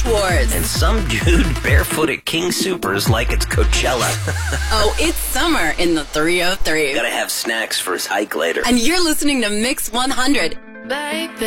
Wars. And some dude barefoot at King Soopers like it's Coachella. Oh, it's summer in the 303. Gotta have snacks for his hike later. And you're listening to Mix 100. Baby.